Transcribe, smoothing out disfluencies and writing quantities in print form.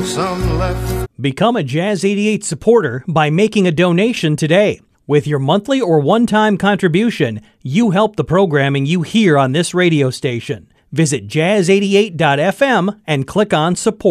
some left. Become a Jazz 88 supporter by making a donation today. With your monthly or one-time contribution, you help the programming you hear on this radio station. Visit jazz88.fm and click on support.